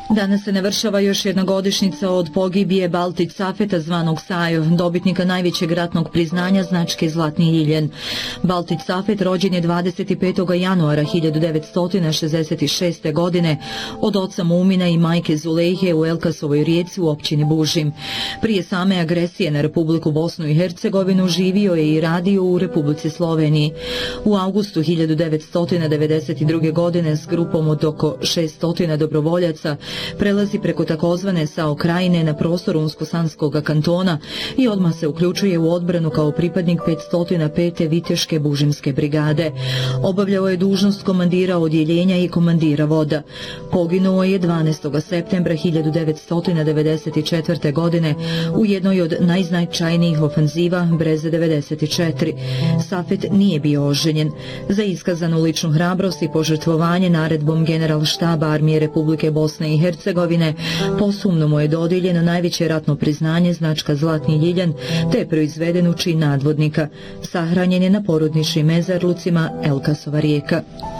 Danas se navršava još jedna godišnjica od pogibije Baltić Safeta zvanog Sajov, dobitnika najvećeg ratnog priznanja značke Zlatni ljiljen. Baltić Safet rođen je 25. januara 1966. godine od oca Mumina i majke Zulejhe u Elkasovoj rijeci u općini Bužim. Prije same agresije na Republiku Bosnu i Hercegovinu živio je i radio u Republici Sloveniji. U avgustu 1992. godine s grupom od oko 600 dobrovoljaca prelazi preko takozvane Sao Krajine na prostor Unsko-Sanskog kantona i odmah se uključuje u odbranu kao pripadnik 505. Viteške bužimske brigade. Obavljao je dužnost komandira odjeljenja i komandira voda. Poginuo je 12. septembra 1994. godine u jednoj od najznačajnijih ofenziva Breze 94. Safet nije bio oženjen. Za iskazanu ličnu hrabrost i požrtvovanje naredbom Generalštaba Armije Republike Bosne i Hercegovine posthumno mu je dodijeljeno najveće ratno priznanje značka Zlatni ljiljan, te je proizveden u čin nadvodnika. Sahranjen je na porodničnim mezarlucima Elkasova rijeka.